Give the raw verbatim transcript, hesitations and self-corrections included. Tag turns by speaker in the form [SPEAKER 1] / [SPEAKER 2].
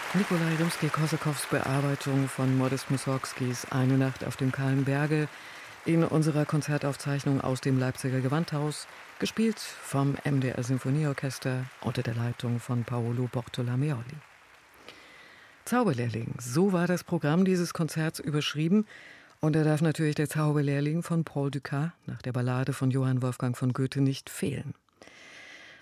[SPEAKER 1] Nikolai Rimski-Korsakows Bearbeitung von Modest Mussorgskis Eine Nacht auf dem kahlen Berge in unserer Konzertaufzeichnung aus dem Leipziger Gewandhaus, gespielt vom M D R Sinfonieorchester unter der Leitung von Paolo Bortolomeoli. Zauberlehrling, so war das Programm dieses Konzerts überschrieben, und da darf natürlich der Zauberlehrling von Paul Dukas nach der Ballade von Johann Wolfgang von Goethe nicht fehlen.